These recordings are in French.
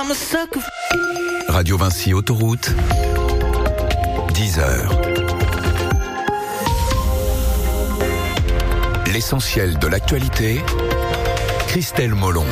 I'm a sucker. Radio Vinci Autoroute, 10h. L'essentiel de l'actualité, Christelle Molon.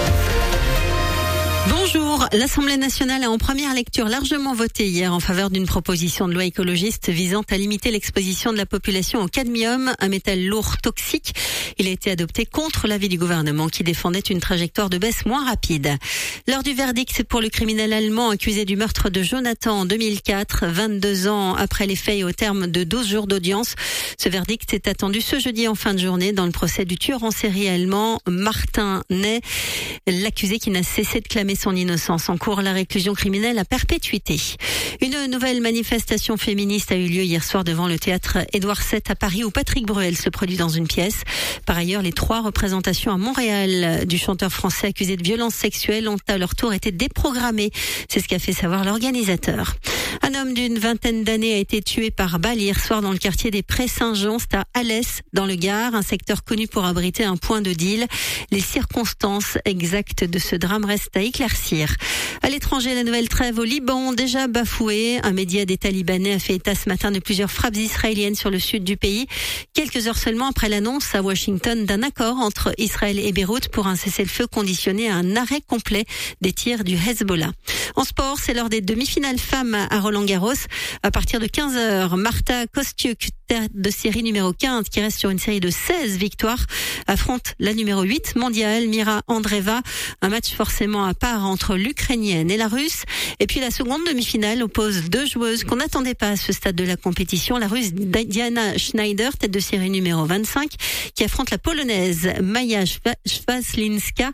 Bonjour, l'Assemblée nationale a en première lecture largement voté hier en faveur d'une proposition de loi écologiste visant à limiter l'exposition de la population au cadmium, un métal lourd toxique. Il a été adopté contre l'avis du gouvernement qui défendait une trajectoire de baisse moins rapide. L'heure du verdict pour le criminel allemand accusé du meurtre de Jonathan en 2004, 22 ans après les faits et au terme de 12 jours d'audience. Ce verdict est attendu ce jeudi en fin de journée dans le procès du tueur en série allemand Martin Ney, l'accusé qui n'a cessé de clamer son innocence. En cours, la réclusion criminelle à perpétuité. Une nouvelle manifestation féministe a eu lieu hier soir devant le théâtre Édouard VII à Paris où Patrick Bruel se produit dans une pièce. Par ailleurs, les 3 représentations à Montréal du chanteur français accusé de violences sexuelles ont à leur tour été déprogrammées. C'est ce qu'a fait savoir l'organisateur. Un homme d'une vingtaine d'années a été tué par balle hier soir dans le quartier des Prés-Saint-Jean, c'est à Alès, dans le Gard, un secteur connu pour abriter un point de deal. Les circonstances exactes de ce drame restent à éclaircir. À l'étranger, la nouvelle trêve au Liban, déjà bafouée. Un média d'État libanais a fait état ce matin de plusieurs frappes israéliennes sur le sud du pays. Quelques heures seulement après l'annonce à Washington d'un accord entre Israël et Beyrouth pour un cessez-le-feu conditionné à un arrêt complet des tirs du Hezbollah. En sport, c'est l'heure des demi-finales femmes à Roland-Garros. À partir de 15h, Marta Kostyuk, tête de série numéro 15, qui reste sur une série de 16 victoires, affronte la numéro 8 mondiale, Mira Andreeva. Un match forcément à part entre l'Ukrainienne et la Russe. Et puis la seconde demi-finale oppose 2 joueuses qu'on n'attendait pas à ce stade de la compétition. La Russe Diana Schneider, tête de série numéro 25, qui affronte la Polonaise Maja Światlinska,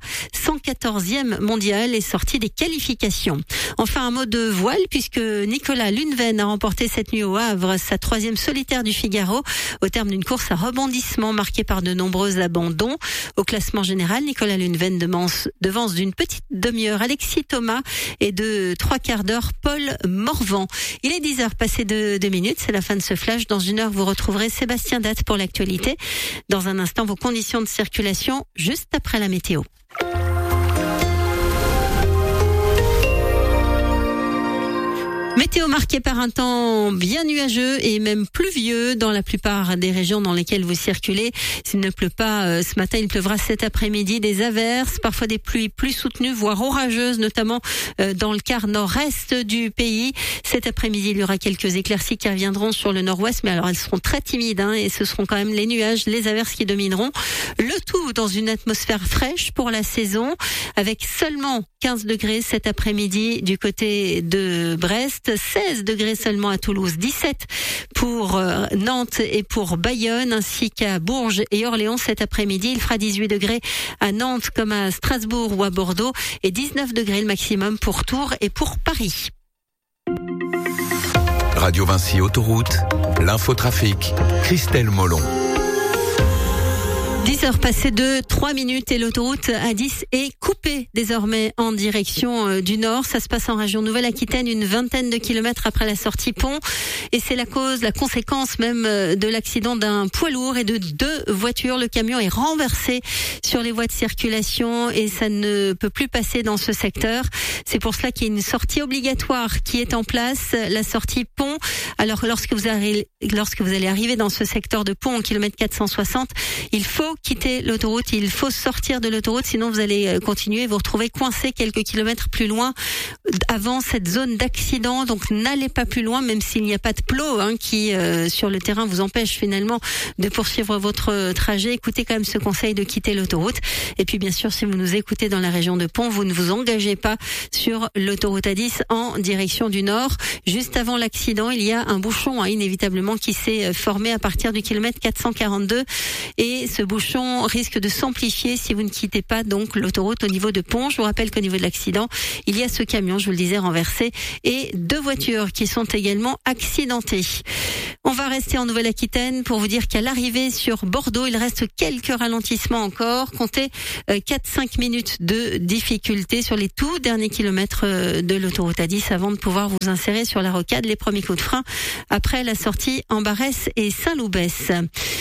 114e mondiale et sortie des qualifications. Enfin, un mot de voile puisque Nicolas Lundven a remporté cette nuit au Havre sa 3e solitaire du Figaro au terme d'une course à rebondissement marquée par de nombreux abandons. Au classement général, Nicolas Lundven devance d'une petite demi-heure Alexis Thomas et de 3/4 d'heure Paul Morvan. Il est 10h passé de 2 minutes, c'est la fin de ce flash. Dans une heure, vous retrouverez Sébastien Date pour l'actualité. Dans un instant, vos conditions de circulation juste après la météo. Météo marquée par un temps bien nuageux et même pluvieux dans la plupart des régions dans lesquelles vous circulez. S'il ne pleut pas ce matin, il pleuvra cet après-midi. Des averses, parfois des pluies plus soutenues, voire orageuses, notamment dans le quart nord-est du pays. Cet après-midi, il y aura quelques éclaircies qui reviendront sur le nord-ouest, mais alors elles seront très timides et ce seront quand même les nuages, les averses qui domineront. Le tout dans une atmosphère fraîche pour la saison, avec seulement 15 degrés cet après-midi du côté de Brest. 16 degrés seulement à Toulouse, 17 pour Nantes et pour Bayonne, ainsi qu'à Bourges et Orléans cet après-midi. Il fera 18 degrés à Nantes comme à Strasbourg ou à Bordeaux et 19 degrés le maximum pour Tours et pour Paris. Radio Vinci Autoroute, l'infotrafic, Christelle Molon. 10h passées de 3 minutes et l'autoroute A10 est coupée désormais en direction du nord. Ça se passe en région Nouvelle-Aquitaine, une vingtaine de kilomètres après la sortie pont. Et c'est la conséquence même de l'accident d'un poids lourd et de 2 voitures. Le camion est renversé sur les voies de circulation et ça ne peut plus passer dans ce secteur. C'est pour cela qu'il y a une sortie obligatoire qui est en place, la sortie pont. Alors lorsque vous allez arriver dans ce secteur de pont au kilomètre 460, il faut quitter l'autoroute, il faut sortir de l'autoroute, sinon vous allez continuer et vous retrouver coincé quelques kilomètres plus loin avant cette zone d'accident. Donc n'allez pas plus loin, même s'il n'y a pas de plots qui sur le terrain vous empêche finalement de poursuivre votre trajet. Écoutez quand même ce conseil de quitter l'autoroute. Et puis bien sûr, si vous nous écoutez dans la région de Pont, vous ne vous engagez pas sur l'autoroute A10 en direction du nord. Juste avant l'accident, il y a un bouchon inévitablement qui s'est formé à partir du kilomètre 442 et ce bouchon risque de s'amplifier si vous ne quittez pas donc l'autoroute au niveau de Pont. Je vous rappelle qu'au niveau de l'accident, il y a ce camion, je vous le disais, renversé et 2 voitures qui sont également accidentées. On va rester en Nouvelle-Aquitaine pour vous dire qu'à l'arrivée sur Bordeaux, il reste quelques ralentissements encore. Comptez 4-5 minutes de difficulté sur les tout derniers kilomètres de l'autoroute A10 avant de pouvoir vous insérer sur la rocade. Les premiers coups de frein après la sortie en Barès et Saint-Loubès.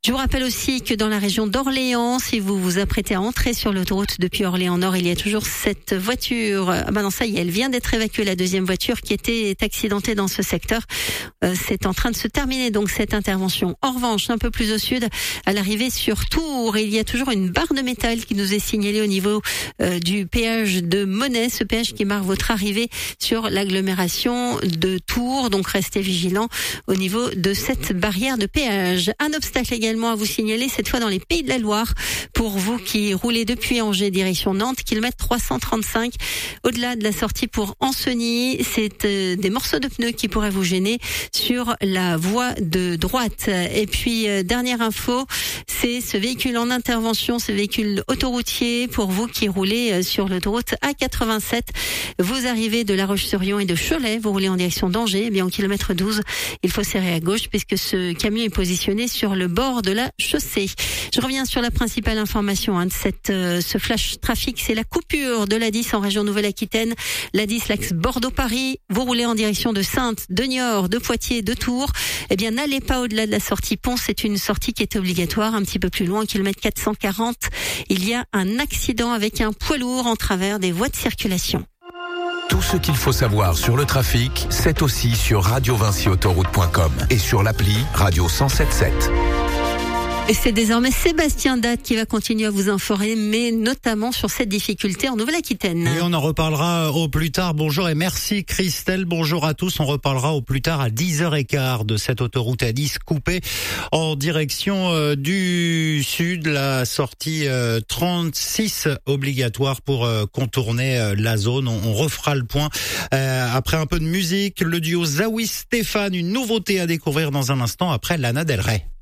Je vous rappelle aussi que dans la région d'Orléans, si vous vous apprêtez à entrer sur l'autoroute depuis Orléans-Nord, il y a toujours cette voiture. Non, ça y est, elle vient d'être évacuée, la deuxième voiture qui était accidentée dans ce secteur. C'est en train de se terminer donc cette intervention. En revanche, un peu plus au sud, à l'arrivée sur Tours, il y a toujours une barre de métal qui nous est signalée au niveau du péage de Monnet, ce péage qui marque votre arrivée sur l'agglomération de Tours. Donc restez vigilants au niveau de cette barrière de péage. Un obstacle également à vous signaler, cette fois dans les Pays de la Loire, pour vous qui roulez depuis Angers direction Nantes, kilomètre 335, au-delà de la sortie pour Ancenis. C'est des morceaux de pneus qui pourraient vous gêner sur la voie de droite. Et puis dernière info, c'est ce véhicule en intervention, ce véhicule autoroutier pour vous qui roulez sur l'autoroute A87. Vous arrivez de La Roche-sur-Yon et de Cholet, vous roulez en direction d'Angers, au kilomètre 12, il faut serrer à gauche puisque ce camion est positionné sur le bord de la chaussée. Je reviens sur la principale information de ce flash trafic, c'est la coupure de l'A10 en région Nouvelle-Aquitaine. L'A10, l'axe Bordeaux-Paris, vous roulez en direction de Saintes, de Niort, de Poitiers, de Tours. N'allez pas au-delà de la sortie Pont, c'est une sortie qui est obligatoire. Un petit peu plus loin, kilomètre 440, il y a un accident avec un poids lourd en travers des voies de circulation. Tout ce qu'il faut savoir sur le trafic, c'est aussi sur radiovinciautoroute.com et sur l'appli Radio 107.7. Et c'est désormais Sébastien Date qui va continuer à vous informer, notamment sur cette difficulté en Nouvelle-Aquitaine. Et on en reparlera au plus tard. Bonjour et merci Christelle. Bonjour à tous. On reparlera au plus tard à 10h15 de cette autoroute A10 coupée en direction du sud. La sortie 36 obligatoire pour contourner la zone. On refera le point après un peu de musique. Le duo Zawi Stéphane, une nouveauté à découvrir dans un instant après Lana Del Rey.